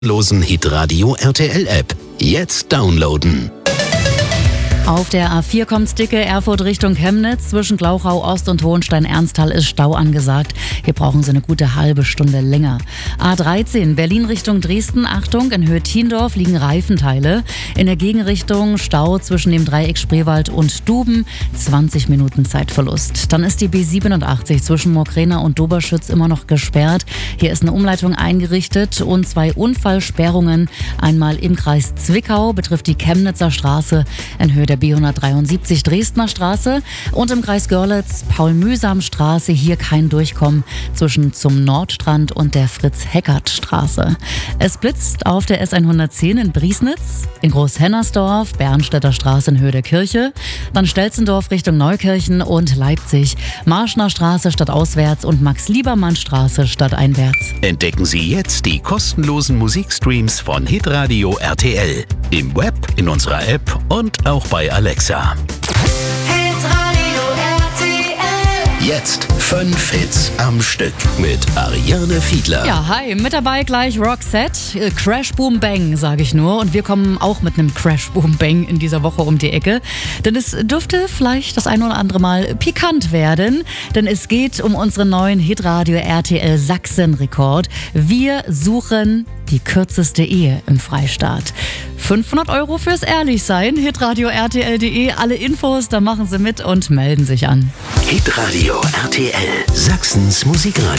Losen Hitradio RTL App. Jetzt downloaden. Auf der A4 kommt dicke Erfurt Richtung Chemnitz. Zwischen Glauchau Ost und Hohenstein-Ernsthal ist Stau angesagt. Hier brauchen Sie eine gute halbe Stunde länger. A13 Berlin Richtung Dresden. Achtung, in Höhe Thiendorf liegen Reifenteile. In der Gegenrichtung Stau zwischen dem Dreieck Spreewald und Duben. 20 Minuten Zeitverlust. Dann ist die B87 zwischen Mokrena und Doberschütz immer noch gesperrt. Hier ist eine Umleitung eingerichtet und 2 Unfallsperrungen. Einmal im Kreis Zwickau betrifft die Chemnitzer Straße in Höhe der B173 Dresdner Straße und im Kreis Görlitz Paul-Mühsam-Straße, hier kein Durchkommen zwischen zum Nordstrand und der Fritz-Heckert-Straße. Es blitzt auf der S110 in Briesnitz, in Großhennersdorf, Bernstädter Straße in Höhe der Kirche, dann Stelzendorf Richtung Neukirchen und Leipzig, Marschner Straße stadtauswärts und Max-Liebermann-Straße stadteinwärts. Entdecken Sie jetzt die kostenlosen Musikstreams von Hitradio RTL. Im Web, in unserer App und auch bei Alexa. Hitradio RTL. Jetzt 5 Hits am Stück mit Ariane Fiedler. Ja, hi, mit dabei gleich Roxette, Crash Boom Bang, sage ich nur. Und wir kommen auch mit einem Crash Boom Bang in dieser Woche um die Ecke. Denn es dürfte vielleicht das ein oder andere Mal pikant werden. Denn es geht um unseren neuen Hitradio RTL Sachsen-Rekord. Wir suchen die kürzeste Ehe im Freistaat. 500 € fürs Ehrlichsein. Hitradio RTL.de. Alle Infos, da machen Sie mit und melden sich an. Hitradio RTL, Sachsens Musikradio.